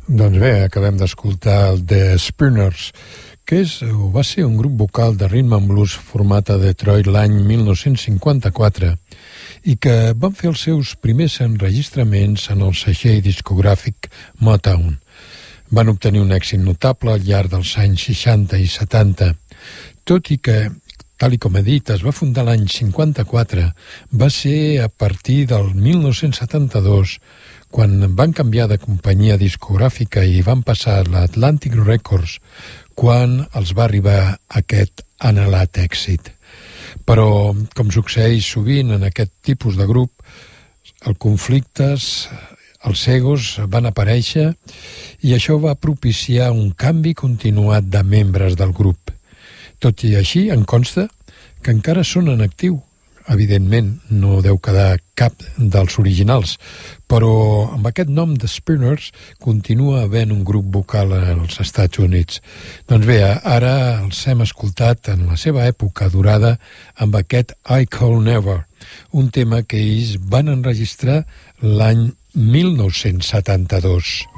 Doncs bé, acabem d'escoltar el The Spinners, que va ser un grup vocal de rhythm and blues format a Detroit l'any 1954 i que van fer els seus primers enregistraments en el segell discogràfic Motown. Van obtenir un èxit notable al llarg dels anys 60 i 70, tot i que, tal com he dit, es va fundar l'any 54, va ser a partir del 1972 quan van canviar de companyia discogràfica i van passar a l'Atlantic Records quan els va arribar aquest anhelat èxit. Però, com succeeix sovint en aquest tipus de grup, els conflictes, els egos van aparèixer i això va propiciar un canvi continuat de membres del grup. Tot i així, em consta que encara són en actiu. Evidentment, no deu quedar cap dels originals, però amb aquest nom de Spinners continua havent un grup vocal als Estats Units. Doncs bé, ara els hem escoltat en la seva època dorada amb aquest I Call Never, un tema que ells van enregistrar l'any 1972.